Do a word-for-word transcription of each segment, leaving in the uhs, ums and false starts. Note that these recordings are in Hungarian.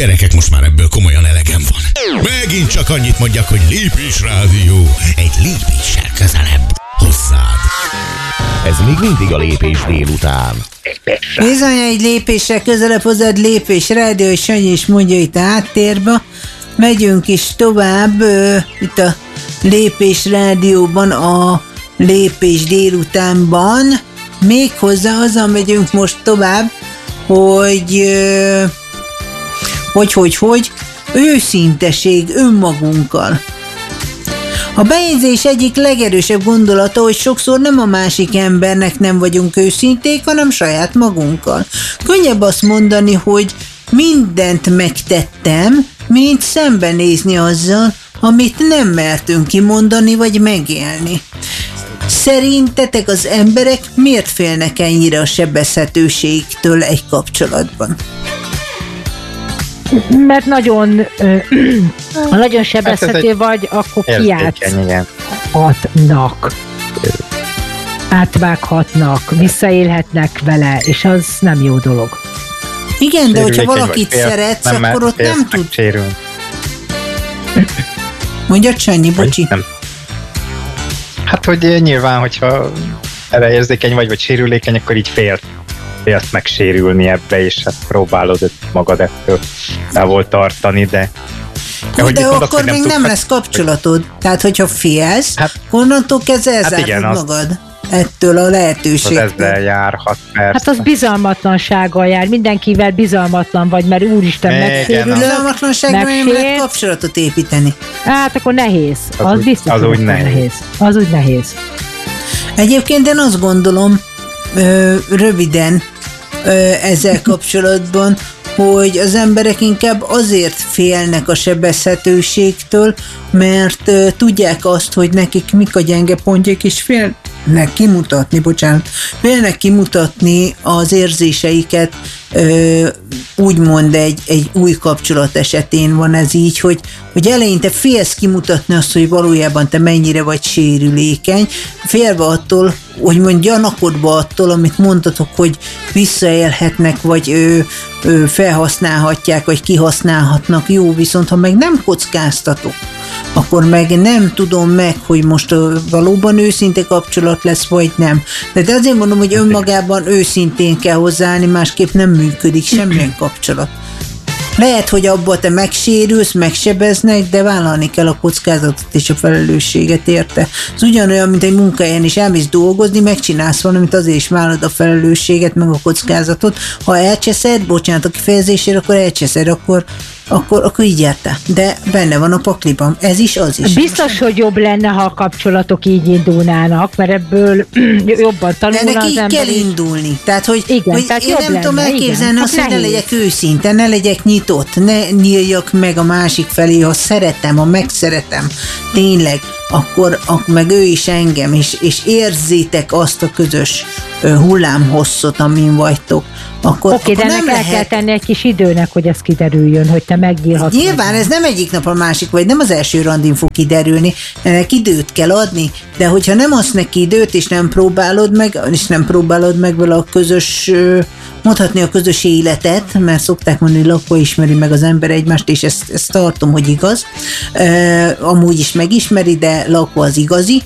Gyerekek, most már ebből komolyan elegem van. Megint csak annyit mondjak, hogy Lépés Rádió, egy lépéssel közelebb hozzád. Ez még mindig a Lépés délután. Bizony, egy lépéssel közelebb hozzád, Lépés Rádió, és Sanyi is mondja itt a háttérbe. Megyünk is tovább, uh, itt a Lépés Rádióban, a Lépés délutánban. Méghozzá azzal megyünk most tovább, hogy... Uh, hogy, hogy, hogy, őszinteség önmagunkkal. A bejegyzés egyik legerősebb gondolata, hogy sokszor nem a másik embernek nem vagyunk őszinték, hanem saját magunkkal. Könnyebb azt mondani, hogy mindent megtettem, mint szembenézni azzal, amit nem mertünk kimondani vagy megélni. Szerintetek az emberek miért félnek ennyire a sebezhetőségtől egy kapcsolatban? Mert nagyon, ha nagyon sebezhető hát vagy, akkor kiátszhatnak, átvághatnak, visszaélhetnek vele, és az nem jó dolog. Igen, de hogyha valakit szeretsz, nem, akkor ott nem tud. Sérül. Mondjad, Sanyi, bocsi. Nem. Hát, hogy nyilván, hogyha erre érzékeny vagy, vagy sérülékeny, akkor így fél. félsz megsérülni ebbe, és hát próbálod magad ettől távol tartani, de... De, de akkor mondod, még nem, nem lesz kapcsolatod. Hogy... Tehát, hogyha félsz, hát, onnantól kezdve elzárod hát magad az... ettől a lehetőségtől. Az ezzel járhat, persze. Hát az bizalmatlansággal jár. Mindenkivel bizalmatlan vagy, mert úristen megsérülök. Bizalmatlansággal nem lehet kapcsolatot építeni. Hát akkor nehéz. Az, az biztos, az úgy nehéz. nehéz. Az úgy nehéz. Egyébként én azt gondolom, Ö, röviden ö, ezzel kapcsolatban, hogy az emberek inkább azért félnek a sebezhetőségtől, mert ö, tudják azt, hogy nekik mik a gyenge pontjai, és félnek kimutatni, bocsánat, félnek kimutatni az érzéseiket, ö, úgymond egy, egy új kapcsolat esetén van ez így, hogy, hogy eleinte félsz kimutatni azt, hogy valójában te mennyire vagy sérülékeny, félve attól, hogy mondj gyanakodva attól, amit mondtatok, hogy visszaélhetnek, vagy ö, ö, felhasználhatják, vagy kihasználhatnak. Jó, viszont ha meg nem kockáztatok, akkor meg nem tudom meg, hogy most valóban őszinte kapcsolat lesz, vagy nem. De azért mondom, hogy önmagában őszintén kell hozzáállni, másképp nem működik semmilyen kapcsolat. Lehet, hogy abban te megsérülsz, megsebeznek, de vállalni kell a kockázatot és a felelősséget érte. Ez ugyanolyan, mint egy munkahelyen is elmész dolgozni, megcsinálsz valamit, azért is vállalod a felelősséget, meg a kockázatot. Ha elcseszed, bocsánat a kifejezésére, akkor elcseszed, akkor Akkor, akkor így jártál. De benne van a pakliban. Ez is, az is. Biztos, hogy jobb lenne, ha a kapcsolatok így indulnának, mert ebből jobban tanulna ennek az így ember. kell indulni. Tehát, hogy, igen, hogy tehát én nem lenne, tudom elképzelni igen. azt, hogy ne legyek őszinte, ne legyek nyitott, ne nyíljak meg a másik felé, ha szeretem, ha megszeretem, tényleg, akkor, akkor meg ő is engem, és, és érzétek azt a közös hullámhosszot, amin vagytok. Akkor, Oké, akkor de nem ennek lehet... el kell tenni egy kis időnek, hogy ez kiderüljön, hogy te megnyílhatsz. Nyilván ez nem egyik nap a másik, vagy nem az első randin fog kiderülni, ennek időt kell adni, de hogyha nem adsz neki időt, és nem próbálod meg, és nem próbálod meg vele a közös, mondhatni a közös életet, mert szokták mondani, hogy lakva ismeri meg az ember egymást, és ezt, ezt tartom, hogy igaz. E, amúgy is megismeri, de lakva az igazi,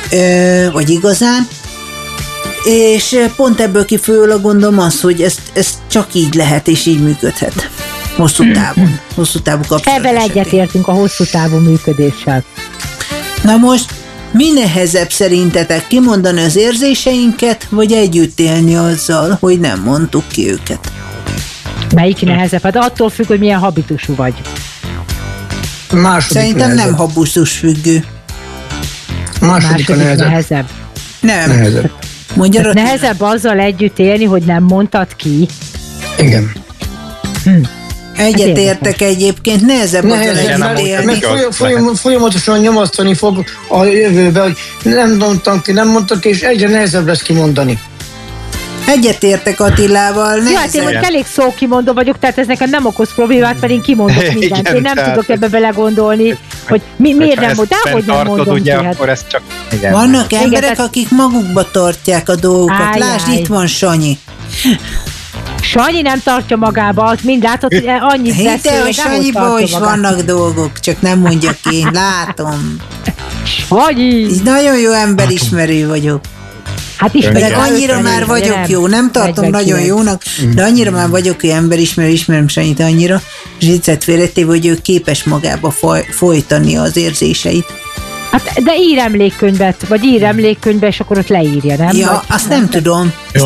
e, vagy igazán. És pont ebből kifolyólag gondolom az, hogy ezt, ezt csak így lehet, és így működhet. Hosszú távon. Hosszú távú kapcsolat Ezzel egyetértünk a hosszú távú működéssel. Na most, mi nehezebb szerintetek kimondani az érzéseinket, vagy együtt élni azzal, hogy nem mondtuk ki őket? Melyik nehezebb? Hát attól függ, hogy milyen habitusú vagy. Második Szerintem nehezebb. Nem habitus függő. Második, Második a nehezebb. nehezebb. Nem. Nehezebb. Mondja, nehezebb azzal együtt élni, hogy nem mondtad ki. Igen. Hm. Egyetértek egyébként, nehezebb azzal együtt élni. Meg folyam, folyamatosan nyomasztani fog a jövőbe, hogy nem mondtam ki, nem mondtam ki, és egyre nehezebb lesz kimondani. Egyetértek Attilával. Ja, hát én most elég szókimondó vagyok, tehát ez nekem nem okoz problémát, mert én kimondok mindent. Igen, én nem tehát, tudok ebbe belegondolni, hogy mi, miért nem mondom, hogy nem mondom ugye, ki. Akkor ez csak, igen. Vannak emberek, igen, tehát... akik magukba tartják a dolgokat. Áj, Lásd, áj. itt van Sanyi. Sanyi nem tartja magába, azt mind látod, hogy annyit beszél, Hidd el, hogy Sanyiban is magába. vannak dolgok, csak nem mondjak én, látom. Sanyi! Így nagyon jó emberismerő vagyok. Hát ismerem. De annyira már vagyok jó, nem tartom nagyon jónak, de annyira már vagyok jó emberismerő, ismerem Sanyit annyira, és viccet félretéve, hogy ő képes magába foly, folytani az érzéseit. Hát, de ír emlékkönyvet, vagy ír emlékkönyvbe, és akkor ott leírja, nem? Ja, vagy, azt nem, nem tudom. Ja.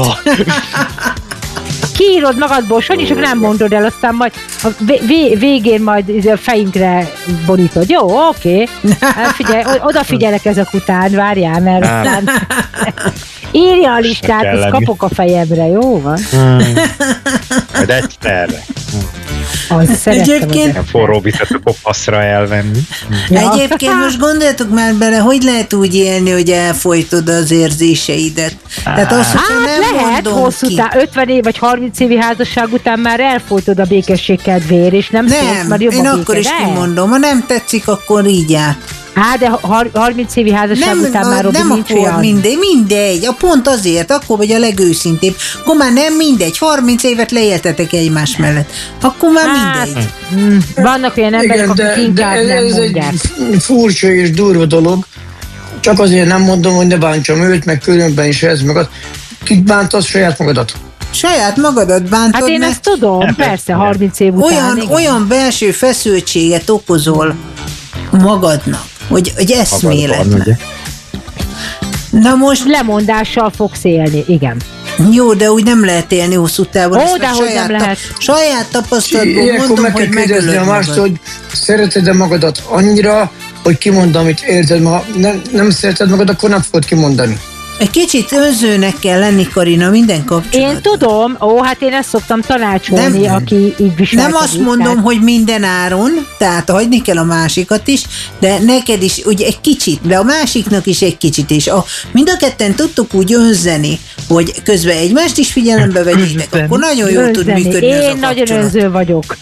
Kiírod magadból, Sanyi, csak nem mondod el, aztán majd a vé- végén majd a fejünkre borítod. Jó, oké. Okay. Figyelj, odafigyelek ezek után, várjál, mert aztán írja a listát, azt kapok a fejemre, jó van? Hmm. De egyszerre. Egyébként... Forró vizet a kopaszra elvenni. Ja. Egyébként most gondoljatok már bele, hogy lehet úgy élni, hogy elfolytod az érzéseidet. Tehát azt, hát nem lehet hosszú távon, ötven év vagy harminc évi házasság után már elfolytod a békesség kedvéért, és nem, nem szólsz, már jobb én a akkor béke, is kimondom, ha nem tetszik, akkor így át. Hát, de harminc évi házasság nem, után már Robi nem nincs akkor olyan. mindegy, mindegy, a pont azért, akkor vagy a legőszintébb. Akkor már nem mindegy, harminc évet leéltetek egymás mellett. Akkor már hát, mindegy. Mm, vannak olyan emberek, igen, akik de, inkább de ez, nem ez mondják. egy furcsa és durva dolog. Csak azért nem mondom, hogy ne bántsam őt, meg különben is ez, meg az. Kit bántasz? Saját magadat. Saját magadat bántod, Hát én mert ezt tudom, persze, harminc év után. olyan, igen. olyan belső feszültséget okozol magadnak, hogy, hogy eszméletlen. Na most... Lemondással fogsz élni, igen. Jó, de úgy nem lehet élni hosszú távon. Ó, de hogy nem lehet. Saját tapasztalatból Ilyenkor mondom, meg hogy kell kérdezni a mást, hogy szereted-e magadat annyira, hogy kimondom, amit érzed ma. Nem, nem szereted magad, akkor nem fogod kimondani. Egy kicsit önzőnek kell lenni, Karina, minden kapcsolatban. Én tudom, ó, hát én ezt szoktam tanácsolni, nem, aki így viselkedik. Nem azt mondom, tehát... hogy minden áron, tehát hagyni kell a másikat is, de neked is ugye egy kicsit, de a másiknak is egy kicsit is. A, mind a ketten tudtuk úgy önzeni, hogy közben egymást is figyelembe vegyétek, akkor nagyon jól tud működni. Én az a nagyon önző vagyok.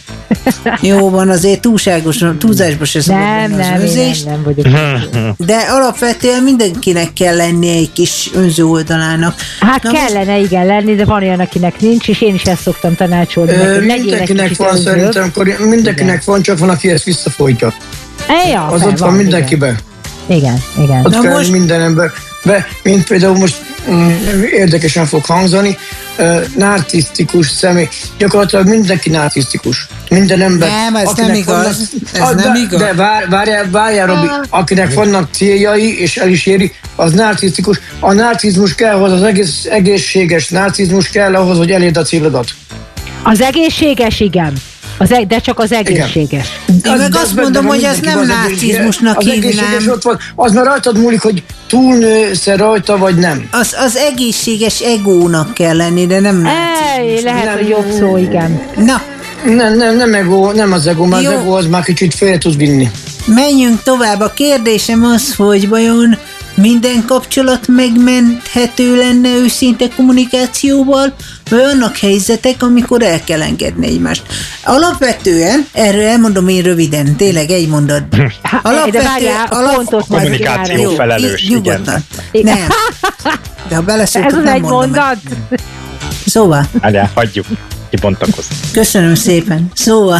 Jó van, azért túlságosan, túlzásba se szabad nem, az nem, önzés. nem, nem vagyok. De alapvetően mindenkinek kell lennie egy kis önző oldalának. Hát Na kellene most... igen lenni, de van olyan, akinek nincs, és én is ezt szoktam tanácsolni. Ö, mindenkinek van, szerintem, mindenkinek igen. van, csak van, aki ezt visszafolytja. Ja, az ott van mindenkiben. Igen, igen. Ott Na kell most... minden ember. Be, mint például most mm, érdekesen fog hangzani, uh, narcisztikus személy. Gyakorlatilag mindenki narcisztikus. Minden ember. Nem, ez nem igaz. Vannak, ez a, nem de, igaz. De vár, várjál, várjál, Robi, akinek vannak céljai, és el is éri, az narcisztikus. A narcizmus kell ahhoz, az egész, egészséges narcizmus kell ahhoz, hogy elérd a célodat. Az egészséges, igen. Az e- de csak az egészséges. Én meg azt mondom, hogy ez nem narcizmusnak hívnám. Ott van. Az már rajtad múlik, hogy túlnősz-e rajta, vagy nem. Az, az egészséges egónak kell lenni, de nem narcizmus. Lehet, nem, hogy jobb szó, igen. Na. Nem, nem, nem, ego, nem az ego, mert az ego az már kicsit félre tud vinni. Menjünk tovább. A kérdésem az, hogy vajon minden kapcsolat megmenthető lenne őszinte kommunikációval, vagy vannak helyzetek, amikor el kell engedni egymást. Alapvetően, erről elmondom én röviden, tényleg egy mondatban. Alapvetően, várjál, alap... kommunikáció felelős, igen. Nem. De ha beleszóltok, ez az nem egy mondom mondat. El. Szóval. Várjál, hagyjuk. Kibontakozni. Köszönöm szépen. Szóval,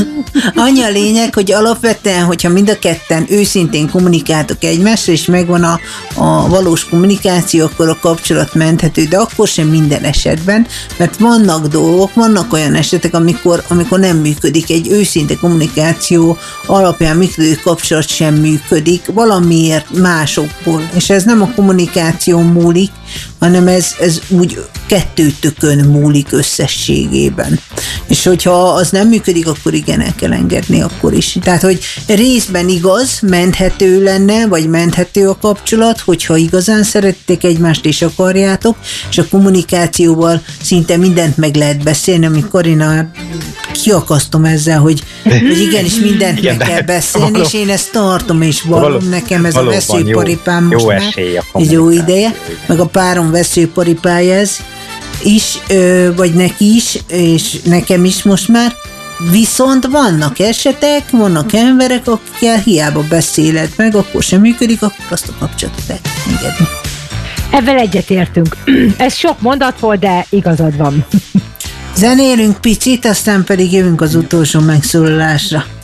annyi a lényeg, hogy alapvetően, hogyha mind a ketten őszintén kommunikáltok egymásra, és megvan a, a valós kommunikáció, akkor a kapcsolat menthető, de akkor sem minden esetben, mert vannak dolgok, vannak olyan esetek, amikor, amikor nem működik. Egy őszinte kommunikáció alapján működő kapcsolat sem működik, valamiért másokból, és ez nem a kommunikáció múlik, hanem ez, ez úgy kettőtökön múlik összességében. És hogyha az nem működik, akkor igen, el kell engedni akkor is. Tehát, hogy részben igaz, menthető lenne, vagy menthető a kapcsolat, hogyha igazán szerették egymást és akarjátok, és a kommunikációval szinte mindent meg lehet beszélni, ami Karina kiakasztom ezzel, hogy, hogy igenis mindent igen, meg kell beszélni, való, és én ezt tartom, és valóm nekem ez a veszőparipám most jó már egy jó ideje, meg a párom veszőparipája ez is, vagy neki is, és nekem is most már, viszont vannak esetek, vannak emberek, akikkel hiába beszéled meg, akkor sem működik, akkor azt a kapcsolatot el kell engedni. Ebben egyetértünk. Ez sok mondat volt, de igazad van. Zenélünk picit, aztán pedig jövünk az utolsó megszólalásra.